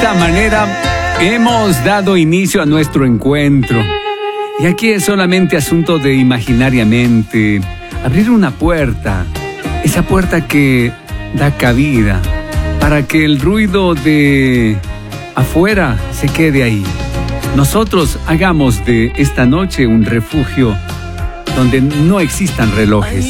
esta manera hemos dado inicio a nuestro encuentro. Y aquí es solamente asunto de imaginariamente abrir una puerta, esa puerta que da cabida para que el ruido de afuera se quede ahí. Nosotros hagamos de esta noche un refugio donde no existan relojes.